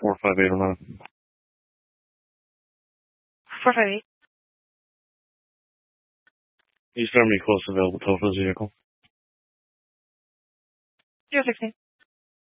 45809. 458. East Army close available tow for this vehicle. 016.